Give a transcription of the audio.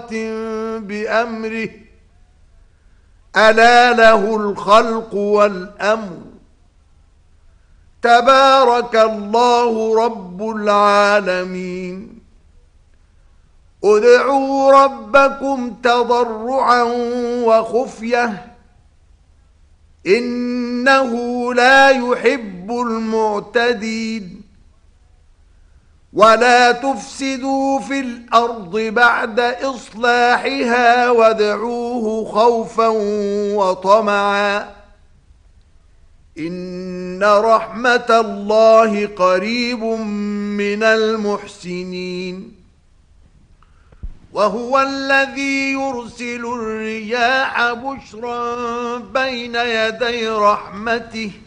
سابقة بأمره ألا له الخلق والأمر تبارك الله رب العالمين ادعوا ربكم تضرعا وخفية إنه لا يحب المعتدين ولا تفسدوا في الأرض بعد إصلاحها وادعوه خوفا وطمعا إن رحمة الله قريب من المحسنين وهو الذي يرسل الرياح بشرا بين يدي رحمته